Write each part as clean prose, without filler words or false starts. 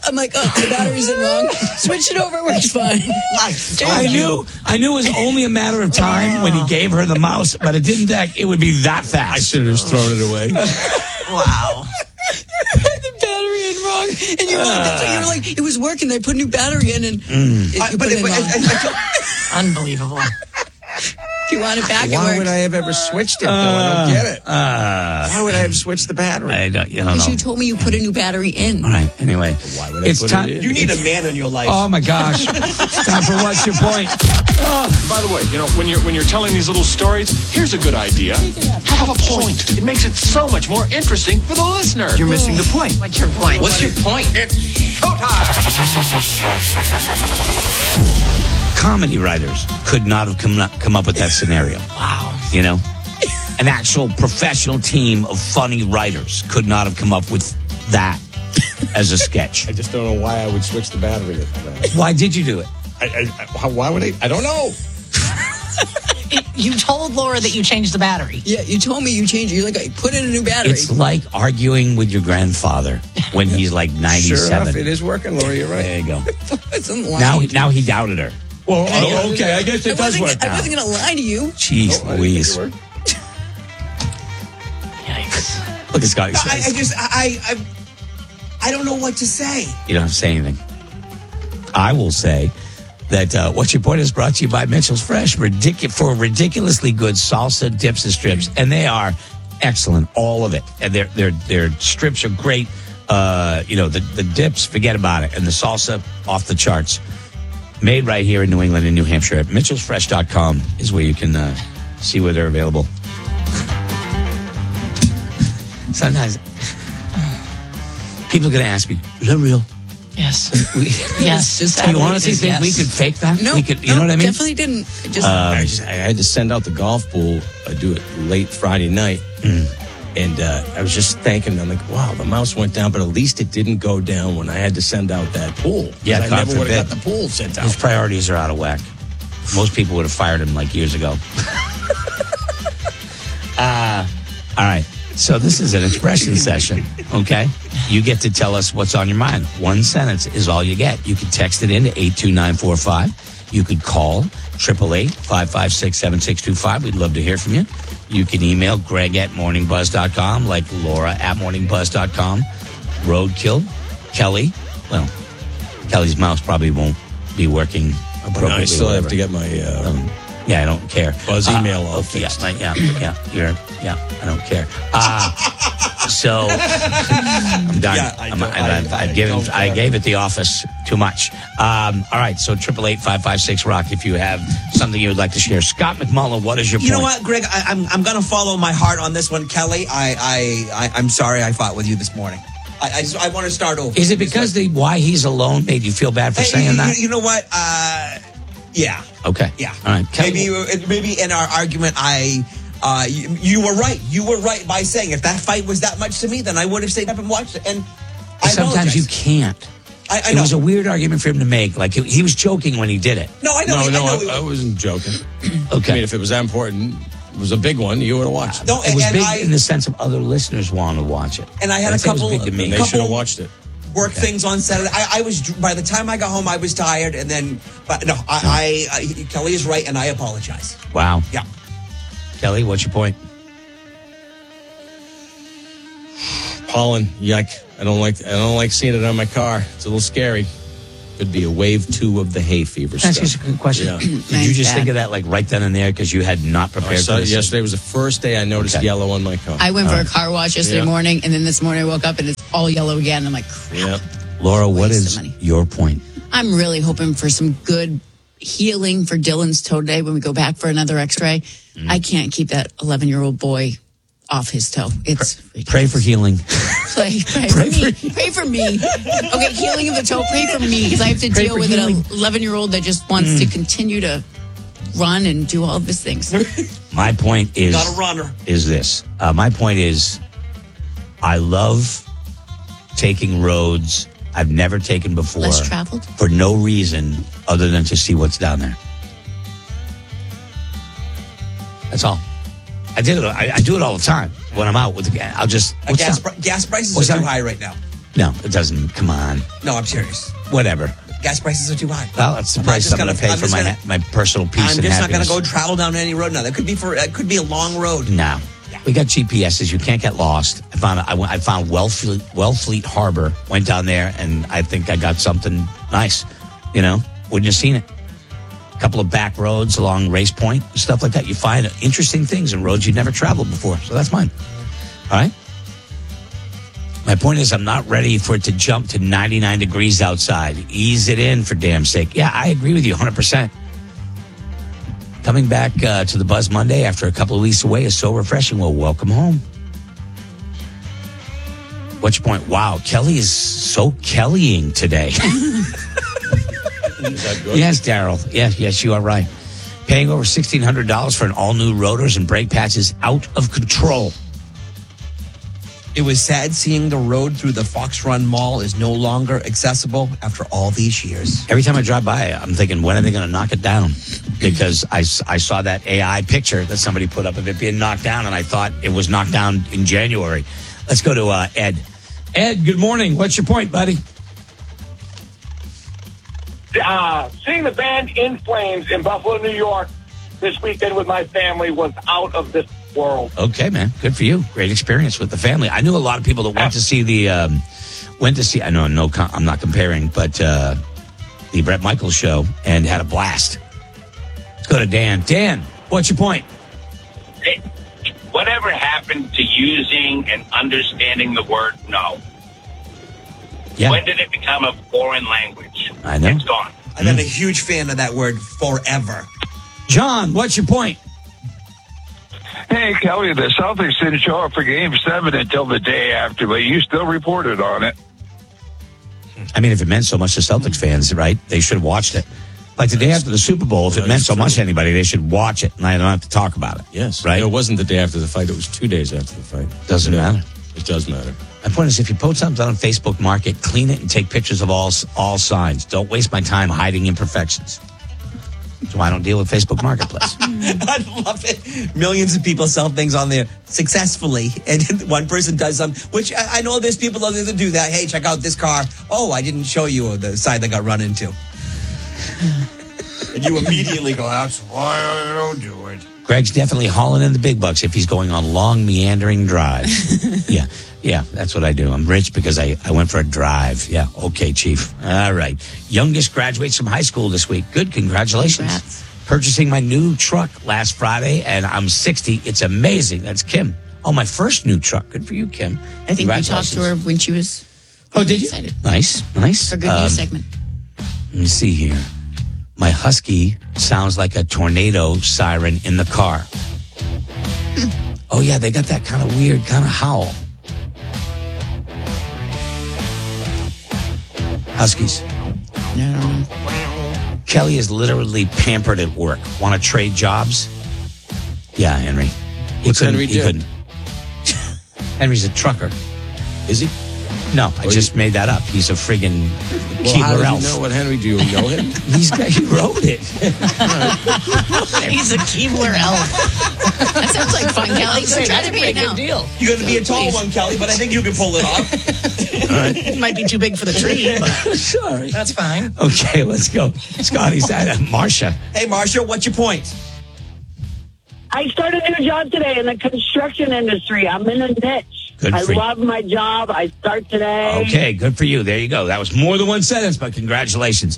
I'm like, oh, the battery's in wrong. Switch it over, it works fine. I knew it was only a matter of time when he gave her the mouse, but it didn't think it would be that fast. I should have just thrown it away. Wow. You had the battery in wrong. And you were like, it was working. They put a new battery in and you put it in wrong. Unbelievable. If you want it back, it Why works. would I have ever switched it, though? I don't get it. Why would I have switched the battery? I don't know. Because you told me you put a new battery in. All right, anyway. Why would I It's put time. it in? You need a man in your life. Oh, my gosh. It's time for What's Your Point? By the way, when you're telling these little stories, here's a good idea. Have a point. It makes it so much more interesting for the listener. You're missing the point. What's your point? What's your point? It's showtime. Comedy writers could not have come up with that scenario. Wow. You know? An actual professional team of funny writers could not have come up with that as a sketch. I just don't know why I would switch the battery. Why did you do it? Why would I? I don't know. You told Laura that you changed the battery. Yeah, you told me you changed it. You're like, put in a new battery. It's like arguing with your grandfather when he's like 97. Sure enough, it is working, Laura. You're right. There you go. Wasn't lying. Now he doubted her. Well, okay. I guess it does work I now. wasn't going to lie to you. Jeez Louise. Yikes. Look at Scotty's I face. just, I don't know what to say. You don't have to say anything. I will say that What's Your Point is brought to you by Mitchell's Fresh for ridiculously good salsa dips and strips, and they are excellent, all of it. And their strips are great. The dips, forget about it, and the salsa off the charts. Made right here in New England and New Hampshire at mitchellsfresh.com is where you can see where they're available. Sometimes people are going to ask me, is that real? Yes. Yes. Just Do you honestly think we could fake that? No, We could, you know what I mean? Definitely didn't. I had to send out the golf pool. I do it late Friday night. And I was just thinking, I'm like, wow, the mouse went down, but at least it didn't go down when I had to send out that pool. Yeah, I God never would have forbid. got the pool sent out. His priorities are out of whack. Most people would have fired him like years ago. All right. So this is an expression session, okay? You get to tell us what's on your mind. One sentence is all you get. You can text it in to 82945. You could call 888-556-7625. We'd love to hear from you. You can email greg@morningbuzz.com, like Laura @morningbuzz.com. Roadkill, Kelly. Well, Kelly's mouse probably won't be working appropriately. No, I still have to get my Yeah, I don't care. Buzz email all yeah, fixed. I don't care. So I'm done. Yeah, I gave it the office too much. All right, so 888-556-ROCK if you have something you would like to share. Scott McMullen, what is your point? You know what, Greg? I'm going to follow my heart on this one, Kelly. I'm sorry I fought with you this morning. I want to start over. Is it because why he's alone made you feel bad for saying that? You know what? Yeah. Okay. Yeah. All right. Kelly, Maybe in our argument, you were right. You were right by saying if that fight was that much to me, then I would have stayed up and watched it. And sometimes you can't. I It know. was a weird argument for him to make. Like he was joking when he did it. No, I know. I wasn't joking. Okay. I mean, if it was that important, it was a big one, you would have watched it. No, It was and big I- in the sense of other listeners want to watch it. And I had a think it was couple. big to me. They should have watched it. Work things on Saturday. I was by the time I got home, I was tired, and then. But no, Kelly is right, and I apologize. Wow. Yeah. Kelly, what's your point? Pollen, yuck. I don't like seeing it on my car. It's a little scary. Could be a wave 2 of the hay fever That's stuff. just a good question. Yeah. Did you Nice, just Dad. think of that like right then and there because you had not I prepared saw for it this? yesterday was the first day I noticed Okay. yellow on my car. I went for a car wash yesterday Yeah. morning, and then this morning I woke up and it's all yellow again. I'm like, crap. Yeah. Laura, what Waste is of money. your point? I'm really hoping for some good healing for Dylan's toe today when we go back for another x-ray. I can't keep that 11-year-old boy off his toe. It's Pray for healing. Pray for me. Pray for me. Okay, healing of the toe. Pray for me because I have to Pray deal for with healing. an 11-year-old that just wants to continue to run and do all of his things. My point is Got a runner. is this. My point is I love taking roads I've never taken before. Less traveled? For no reason other than to see what's down there. That's all. I do it all the time when I'm out with the. I'll just. What's Gas up? prices What's are too that? high right now. No, it doesn't. Come on. No, I'm serious. Whatever. Gas prices are too high. Well, that's the I'm not price just I'm going to gonna- pay I'm for just my personal peace I'm and just not going happiness. to go travel down any road now. That could be a long road. No. We got GPSs. You can't get lost. I found Wellfleet Harbor. Went down there, and I think I got something nice. You know, wouldn't have seen it. A couple of back roads along Race Point, stuff like that. You find interesting things in roads you've never traveled before. So that's mine. All right. My point is, I'm not ready for it to jump to 99 degrees outside. Ease it in, for damn sake. Yeah, I agree with you 100%. Coming back to the Buzz Monday after a couple of weeks away is so refreshing. Well, welcome home. What's your point? Wow, Kelly is so Kellying today. Is that good? Yes, Daryl. Yes, you are right. Paying over $1,600 for an all-new rotors and brake patches out of control. It was sad seeing the road through the Fox Run Mall is no longer accessible after all these years. Every time I drive by, I'm thinking, when are they going to knock it down? Because I saw that AI picture that somebody put up of it being knocked down, and I thought it was knocked down in January. Let's go to Ed. Ed, good morning. What's your point, buddy? Seeing the band In Flames in Buffalo, New York this weekend with my family was out of this world. Okay, man. Good for you. Great experience with the family. I knew a lot of people that went to see I know, I'm not comparing, but the Bret Michaels show and had a blast. Let's go to Dan. Dan, what's your point? Hey, whatever happened to using and understanding the word no? Yeah. When did it become a foreign language? I know. It's gone. I've been a huge fan of that word forever. John, what's your point? Hey, Kelly, the Celtics didn't show up for Game 7 until the day after, but you still reported on it. I mean, if it meant so much to Celtics fans, right, they should have watched it. Like the day after the Super Bowl, if it meant so much to anybody, they should watch it, and I don't have to talk about it. Yes. Right? It wasn't the day after the fight. It was 2 days after the fight. Doesn't matter. It does matter. My point is, if you post something on Facebook Market, clean it and take pictures of all signs. Don't waste my time hiding imperfections. That's why I don't deal with Facebook Marketplace. I love it. Millions of people sell things on there successfully, and one person does something, which I know there's people out there that do that. Hey, check out this car. Oh, I didn't show you the side that got run into. And you immediately go, that's why I don't do it. Greg's definitely hauling in the big bucks if he's going on long, meandering drives. Yeah, that's what I do. I'm rich because I went for a drive. Yeah, okay, Chief. All right. Youngest graduates from high school this week. Good, congratulations. Congrats. Purchasing my new truck last Friday, and I'm 60. It's amazing. That's Kim. Oh, my first new truck. Good for you, Kim. I think we talked to her when she was Oh, did you? excited. Nice. For good news segment. Let me see here. My husky sounds like a tornado siren in the car. Oh, yeah, they got that kind of weird kind of howl. Huskies. No. Kelly is literally pampered at work. Want to trade jobs? Yeah, Henry. What's Henry do? couldn't. Henry's a trucker. Is he? No, I just made that up. He's a friggin' Well, how Keebler do elf. you know what Henry do? You know him? He wrote it. He's a Keebler elf. That sounds like fun, Kelly. So try to be it now. deal. You're going to be a tall one, Kelly, but I think you can pull it off. It might be too big for the tree, but Sorry. that's fine. Okay, let's go. Scotty's at Marcia. Hey, Marsha, what's your point? I started a new job today in the construction industry. I'm in a niche. Good I for you. love my job. I start today. Okay, good for you. There you go. That was more than one sentence, but congratulations.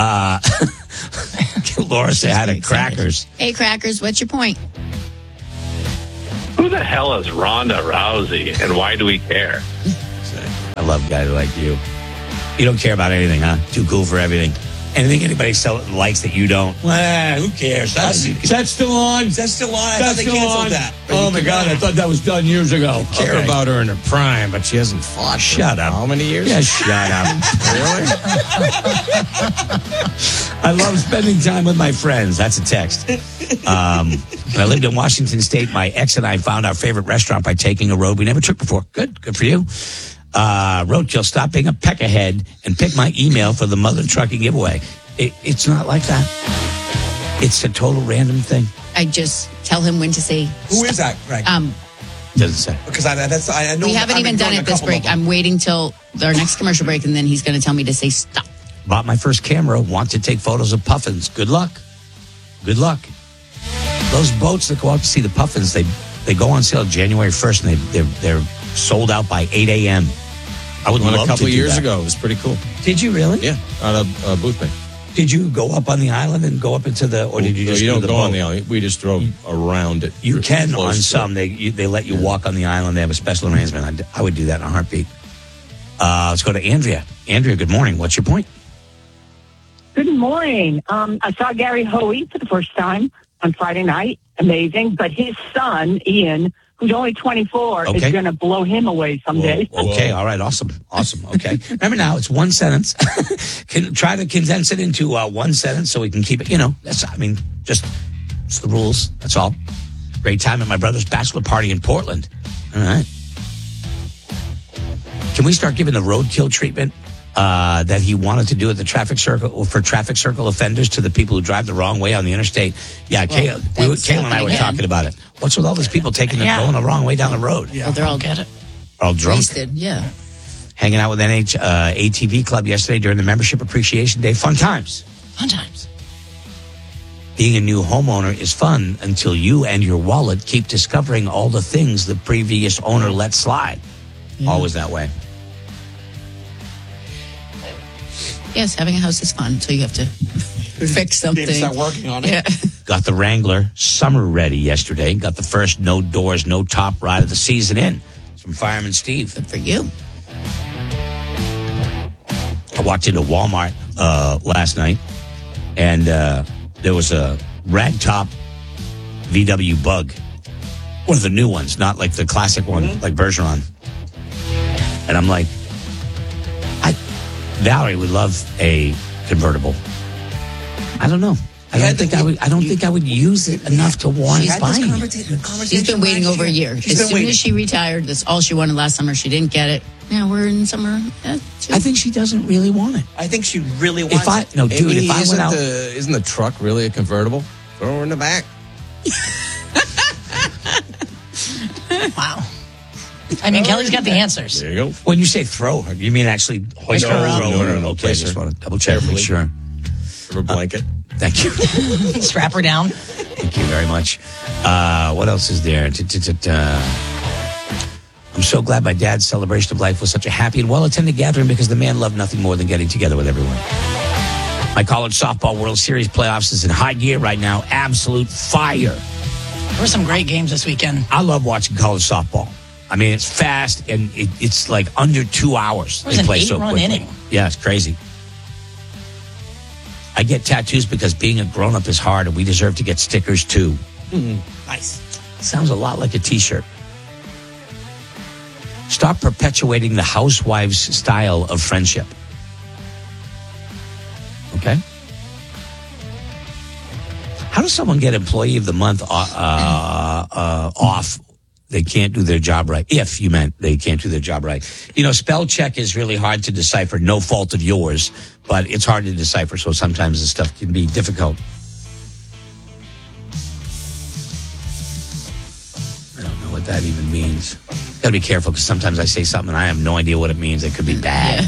Laura said hi to Crackers. Hey, Crackers, what's your point? Who the hell is Ronda Rousey, and why do we care? I love guys like you. You don't care about anything, huh? Too cool for everything. Anything anybody likes that you don't? Well, who cares? Is that still on? Is that still on? I thought they canceled that. Oh, my God. I thought that was done years ago. Care Okay. about her in her prime, but she hasn't fought. Shut up. How many years? Yeah, shut up. Really? I love spending time with my friends. That's a text. When I lived in Washington State, my ex and I found our favorite restaurant by taking a road we never took before. Good for you. Roadkill, stop being a peckerhead and pick my email for the Mother Trucking giveaway. It's not like that. It's a total random thing. I just tell him when to say. Who is that, Greg? Doesn't say. Because I know We haven't I'm even done ignoring it a this couple break. of them. I'm waiting till our next commercial break, and then he's going to tell me to say stop. Bought my first camera. Want to take photos of puffins. Good luck. Good luck. Those boats that go out to see the puffins, they go on sale January 1st, and they're sold out by 8 a.m. I would One love a couple to of do years that. ago. It was pretty cool. Did you really? Yeah, out of Booth Bay. Did you go up on the island and go up into the, or did you just you do don't the go boat? on the island. We just drove around it. You can Close on to some. it. They let you walk on the island. They have a special arrangement. I would do that in a heartbeat. Let's go to Andrea. Andrea, good morning. What's your point? Good morning. I saw Gary Hoey for the first time on Friday night. Amazing. But his son, Ian, who's only 24, Okay. is going to blow him away someday. Whoa. Okay, all right, awesome. Okay. Remember now, it's one sentence. Try to condense it into one sentence so we can keep it, it's the rules. That's all. Great time at my brother's bachelor party in Portland. All right. Can we start giving the roadkill treatment that he wanted to do at the traffic circle for traffic circle offenders to the people who drive the wrong way on the interstate? Yeah, Kayla and I were talking about it. What's with all these people going the wrong way down the road? Well, they're all Get it? All drunk. wasted. Yeah. Hanging out with ATV Club yesterday during the Membership Appreciation Day. Fun times. Fun times. Being a new homeowner is fun until you and your wallet keep discovering all the things the previous owner let slide. Always that way. Yes, having a house is fun until you have to fix something. Start working on it. Yeah. Got the Wrangler summer ready yesterday. Got the first no doors, no top ride of the season in. It's from Fireman Steve. Good for you. I walked into Walmart last night, and there was a ragtop VW Bug. One of the new ones, not like the classic one, like Bergeron. And I'm like, Valerie would love a convertible. I don't know. I don't think I would use it enough to warrant buying it. She's been waiting over a year. As soon as she retired, that's all she wanted last summer. She didn't get it. Now we're in summer. I think she doesn't really want it. I think she really wants it. Amy, If I went out, isn't the truck really a convertible? Throw her in the back. Wow. I mean, Kelly's got the answers. There you go. when you say throw her, you mean actually hoist her No, up? no. Okay, I just want to double check, make sure. Her blanket. Thank you. Strap her down. Thank you very much. What else is there? I'm so glad my dad's celebration of life was such a happy and well-attended gathering because the man loved nothing more than getting together with everyone. My college softball World Series playoffs is in high gear right now. Absolute fire. There were some great games this weekend. I love watching college softball. I mean, it's fast and it's like under 2 hours. It was an 8-run inning. Yeah, it's crazy. I get tattoos because being a grown-up is hard and we deserve to get stickers too. Nice. Sounds a lot like a t-shirt. Stop perpetuating the housewives' style of friendship. Okay? How does someone get employee of the month off? They can't do their job right. If you meant they can't do their job right. Spell check is really hard to decipher. No fault of yours, but it's hard to decipher. So sometimes the stuff can be difficult. I don't know what that even means. Got to be careful because sometimes I say something and I have no idea what it means. It could be bad,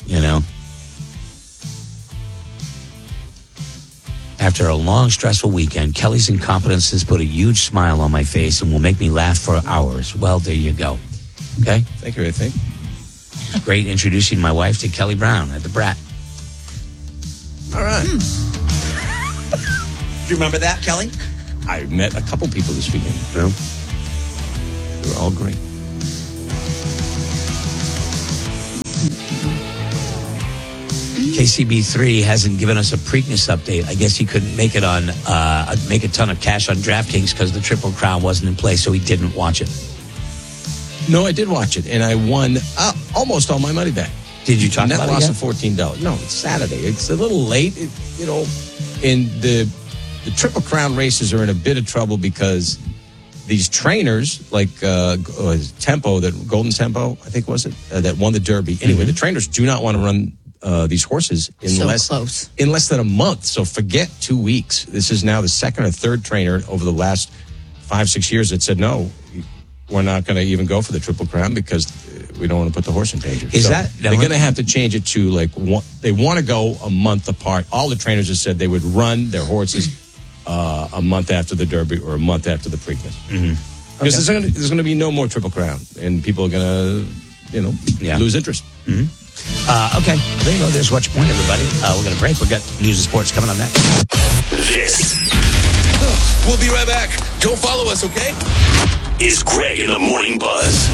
After a long, stressful weekend, Kelly's incompetence has put a huge smile on my face and will make me laugh for hours. Well, there you go. Okay? Thank you, I think. Great introducing my wife to Kelly Brown at the Brat. All right. Do you remember that, Kelly? I met a couple people this weekend. They were all great. KCB3 hasn't given us a Preakness update. I guess he couldn't make it on make a ton of cash on DraftKings because the Triple Crown wasn't in place, so he didn't watch it. No, I did watch it, and I won almost all my money back. Did you talk Net about it loss yet? of $14. No, it's Saturday. It's a little late, and the Triple Crown races are in a bit of trouble because these trainers, like Tempo, Golden Tempo, I think was it, that won the Derby. Anyway, the trainers do not want to run these horses in less than a month. So forget 2 weeks. This is now the second or third trainer over the last 5-6 years that said, no, we're not going to even go for the Triple Crown because we don't want to put the horse in danger. Is So that- they're going to have to change it to like they want to go a month apart. All the trainers have said they would run their horses a month after the Derby or a month after the Preakness. Because there's going to be no more Triple Crown, and people are going to, lose interest. Okay, there you go. There's What's Your Point, everybody. We're going to break. We've got news and sports coming on next. This. We'll be right back. Don't follow us, okay? Is Greg in the Morning Buzz.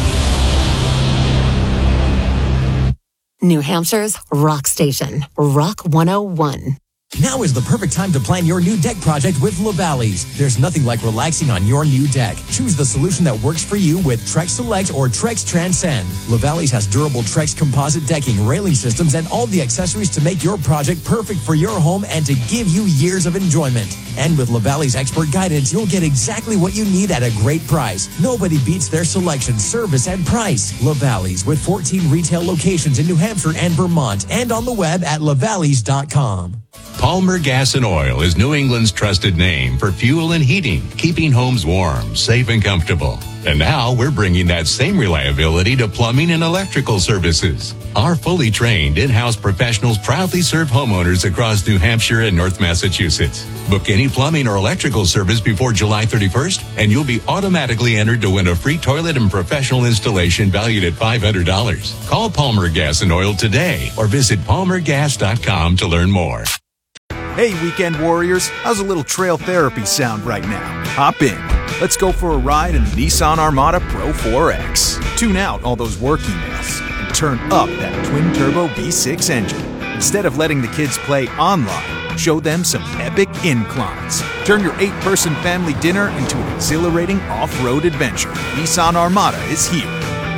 New Hampshire's rock station, Rock 101. Now is the perfect time to plan your new deck project with Lavalley's. There's nothing like relaxing on your new deck. Choose the solution that works for you with Trex Select or Trex Transcend. Lavalley's has durable Trex composite decking, railing systems, and all the accessories to make your project perfect for your home and to give you years of enjoyment. And with Lavalley's expert guidance, you'll get exactly what you need at a great price. Nobody beats their selection, service, and price. Lavalley's with 14 retail locations in New Hampshire and Vermont and on the web at lavalleys.com. Palmer Gas and Oil is New England's trusted name for fuel and heating, keeping homes warm, safe, and comfortable. And now we're bringing that same reliability to plumbing and electrical services. Our fully trained in-house professionals proudly serve homeowners across New Hampshire and North Massachusetts. Book any plumbing or electrical service before July 31st, and you'll be automatically entered to win a free toilet and professional installation valued at $500. Call Palmer Gas and Oil today or visit palmergas.com to learn more. Hey, weekend warriors, how's a little trail therapy sound right now? Hop in. Let's go for a ride in the Nissan Armada Pro 4X. Tune out all those work emails and turn up that twin-turbo V6 engine. Instead of letting the kids play online, show them some epic inclines. Turn your 8-person family dinner into an exhilarating off-road adventure. Nissan Armada is here.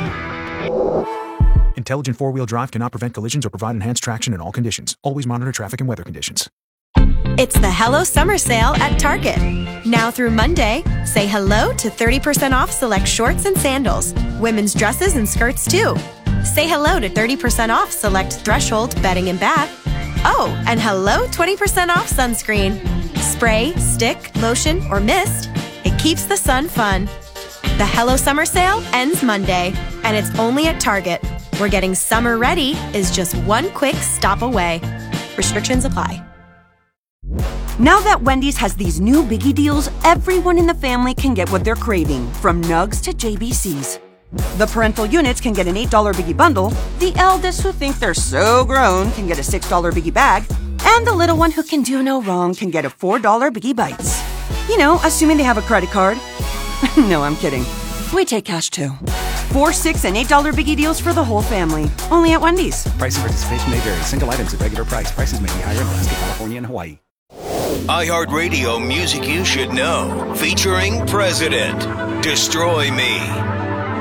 Intelligent four-wheel drive cannot prevent collisions or provide enhanced traction in all conditions. Always monitor traffic and weather conditions. It's the Hello Summer Sale at Target. Now through Monday, say hello to 30% off select shorts and sandals, women's dresses and skirts too. Say hello to 30% off select Threshold bedding and bath. Oh, and hello 20% off sunscreen. Spray, stick, lotion, or mist. It keeps the sun fun. The Hello Summer Sale ends Monday, and it's only at Target, where getting summer ready is just one quick stop away. Restrictions apply. Now that Wendy's has these new biggie deals, everyone in the family can get what they're craving, from nugs to JBCs. The parental units can get an $8 biggie bundle, the eldest who think they're so grown can get a $6 biggie bag, and the little one who can do no wrong can get a $4 biggie bites. You know, assuming they have a credit card. No, I'm kidding. We take cash too. 4, 6, and $8 biggie deals for the whole family. Only at Wendy's. Price and participation may vary. Single items at regular price. Prices may be higher in Alaska, California, and Hawaii. iHeartRadio Music You Should Know, featuring President, Destroy Me.